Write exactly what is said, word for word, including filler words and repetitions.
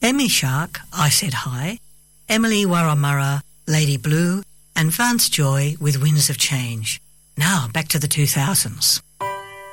Emmy Shark, I Said Hi, Emily Waramura, Lady Blue, and Vance Joy with Winds of Change. Now back to the two thousands.